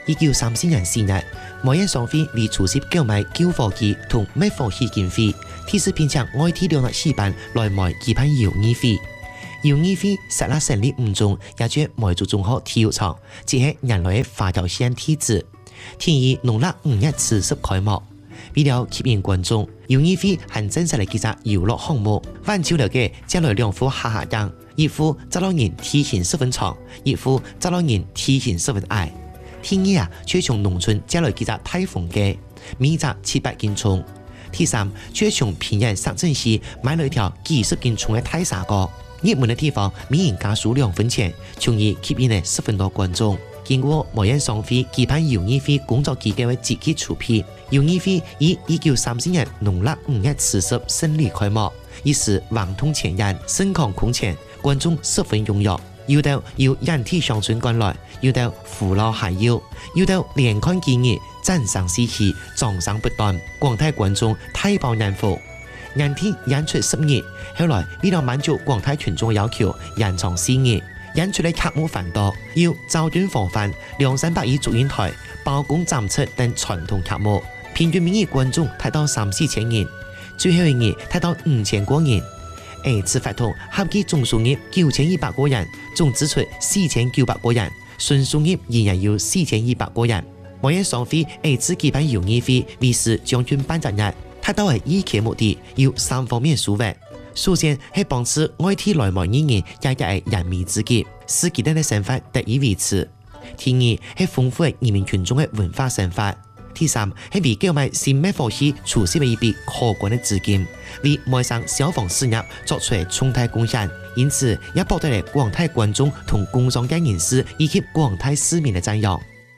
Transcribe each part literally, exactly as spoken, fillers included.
一九三四年四月，莫言双飞为除夕购买救火器同灭火器经费，提示并向外地两日四班来买期盼游艺费。游艺费设立成立五中，也即梅竹中学体育场，即係原來嘅華僑縣體制。天意農曆五月初十開幕，為了吸引觀眾，遊藝費還增設了幾隻遊樂項目，挽救了嘅將來兩副下下凳，一副十六人體型十分長，一副十六人體型十分矮。天意啊，卻從農村借來幾隻太鳳雞，每隻七百斤重。第三，卻從平原深圳市買了一條幾十斤重嘅太沙鍋。熱門嘅地方，每人加數兩分錢，從而吸引了十分多觀眾。經過梅園雙飛舉辦遊藝費工作機構嘅積極籌備，遊藝費於一九三四年農曆五月初十順利開幕，一時橫通前沿，盛況空前，觀眾十分踴躍。有到由人體鄉村趕來，有到父老孩幼，有到連看幾日，讚賞士氣，掌聲不斷，廣大觀眾大飽眼福。人體演出十日，後來為了滿足廣大群眾嘅要求，延長四日。演出嘅客目繁多，要周端防範、兩三百億祝英台、包公斬出等傳統客目，平均每日觀眾達到三四千人，最後一日達到五千多人。A 次發通合計總數額九千二百個人，總支出四千九百個人，純數額仍然有四千二百個人。每日雙飛 A 次舉辦遊藝費，為是將軍辦節日，達到係以期目的，有三方面數劃。首先係幫助外地來買人員，也係人民自己，使佢哋嘅生活得以維持。第二係豐富人民群眾嘅文化生活。第三係為購買新滅火器儲蓄一筆可觀嘅資金，為邁上消防事業作出重大貢獻。因此也博得了廣大觀眾同工商界人士以及廣大市民嘅讚揚。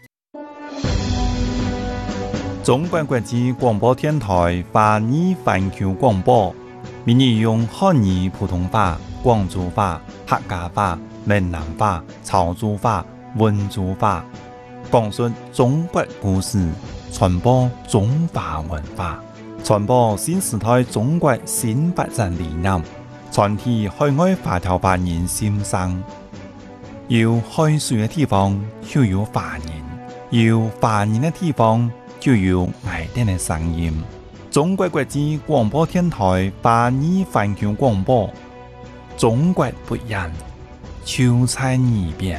中國國際廣播電台華語環球廣播。民語用漢語、普通話、廣州話、客家話、閩南話、潮州話、溫州話，講述中國故事，傳播中華文化，傳播新時代中國新發展理念，傳遞海外華僑華人心聲。有海水嘅地方就有華人，有華人嘅地方就有愛人嘅聲音。中國國際廣播電台華語環球廣播，中國不一樣，就在耳邊。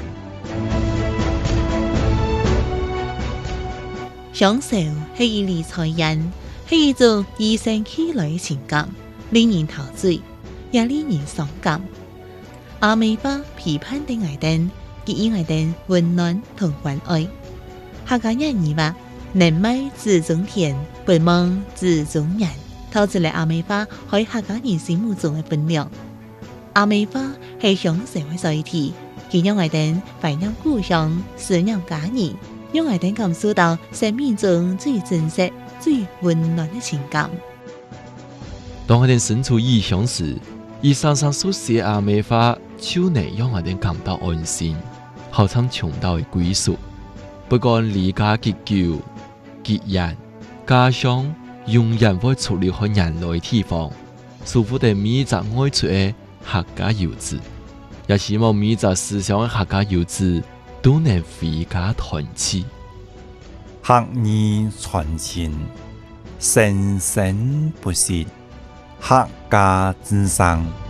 享受係一類財人，係一種與生俱來嘅情感，令人陶醉，也令人傷感。阿美巴批判的愛燈，給予愛燈溫暖同關愛。客家人語話：能賣自種田，不忘自種人，透出嚟阿美巴喺客家人心目中嘅分量。阿美巴係享受嘅載體，佢讓愛燈懷念故鄉，思念家人，讓愛燈感受到生命中最真實、最溫暖嘅情感。 當愛燈身處異鄉時，以常常書寫阿美巴，就能讓愛燈感到安心，好像尋到嘅歸屬。不管離家幾久，結人家鄉永遠會出離開人類地方，祝福的每一隻愛出的客家遊子，也希望每一隻思鄉的客家遊子都能回家團聚， 客語傳情，生生不息，客家之聲。